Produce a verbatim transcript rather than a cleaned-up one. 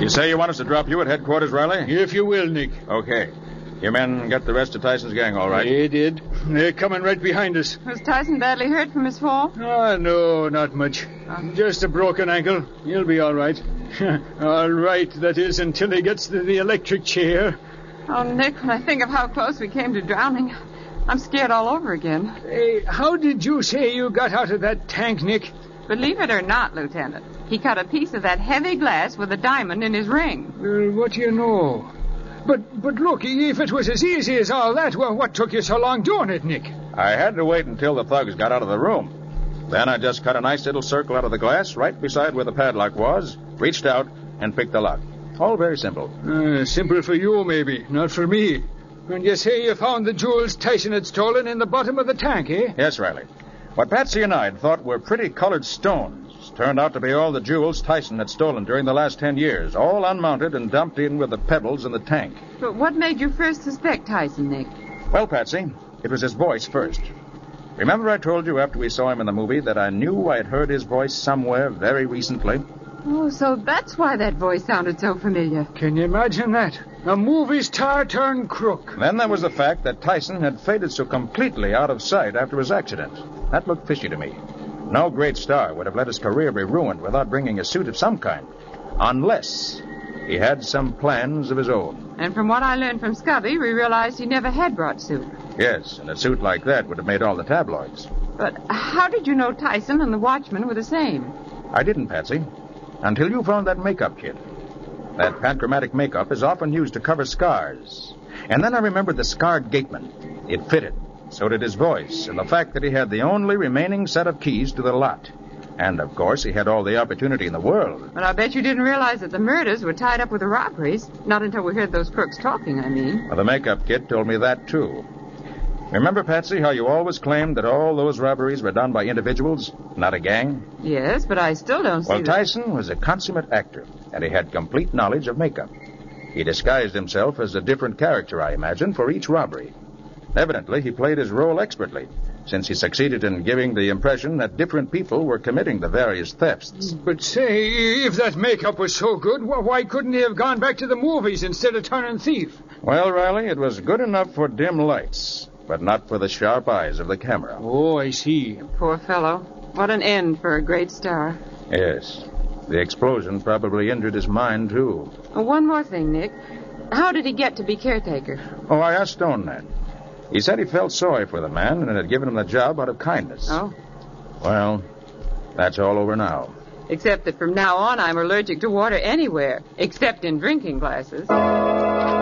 You say you want us to drop you at headquarters, Riley? If you will, Nick. Okay. Your men got the rest of Tyson's gang all right? They did. They're coming right behind us. Was Tyson badly hurt from his fall? Ah, no, not much. Oh. Just a broken ankle. He'll be all right. All right, that is, until he gets to the electric chair. Oh, Nick, when I think of how close we came to drowning, I'm scared all over again. Hey, how did you say you got out of that tank, Nick? Believe it or not, Lieutenant, he cut a piece of that heavy glass with a diamond in his ring. Well, what do you know? But, but look, if it was as easy as all that, well, what took you so long doing it, Nick? I had to wait until the thugs got out of the room. Then I just cut a nice little circle out of the glass right beside where the padlock was, reached out, and picked the lock. All very simple. Uh, simple for you, maybe, not for me. And you say you found the jewels Tyson had stolen in the bottom of the tank, eh? Yes, Riley. What Patsy and I had thought were pretty colored stones turned out to be all the jewels Tyson had stolen during the last ten years, all unmounted and dumped in with the pebbles in the tank. But what made you first suspect Tyson, Nick? Well, Patsy, it was his voice first. Remember I told you after we saw him in the movie that I knew I'd heard his voice somewhere very recently? Oh, so that's why that voice sounded so familiar. Can you imagine that? A movie star turned crook. Then there was the fact that Tyson had faded so completely out of sight after his accident. That looked fishy to me. No great star would have let his career be ruined without bringing a suit of some kind. Unless he had some plans of his own. And from what I learned from Scubby, we realized he never had brought suit. Yes, and a suit like that would have made all the tabloids. But how did you know Tyson and the watchman were the same? I didn't, Patsy. Until you found that makeup kit. That panchromatic makeup is often used to cover scars. And then I remembered the scarred gateman. It fitted. So did his voice, and the fact that he had the only remaining set of keys to the lot. And, of course, he had all the opportunity in the world. But I bet you didn't realize that the murders were tied up with the robberies. Not until we heard those crooks talking, I mean. Well, the makeup kit told me that, too. Remember, Patsy, how you always claimed that all those robberies were done by individuals, not a gang? Yes, but I still don't see Well, that... Tyson was a consummate actor, and he had complete knowledge of makeup. He disguised himself as a different character, I imagine, for each robbery. Evidently, he played his role expertly, since he succeeded in giving the impression that different people were committing the various thefts. But say, if that makeup was so good, why couldn't he have gone back to the movies instead of turning thief? Well, Riley, it was good enough for dim lights, but not for the sharp eyes of the camera. Oh, I see. Poor fellow. What an end for a great star. Yes. The explosion probably injured his mind, too. Oh, one more thing, Nick. How did he get to be caretaker? Oh, I asked Stone that. He said he felt sorry for the man and had given him the job out of kindness. Oh? Well, that's all over now. Except that from now on I'm allergic to water anywhere, except in drinking glasses.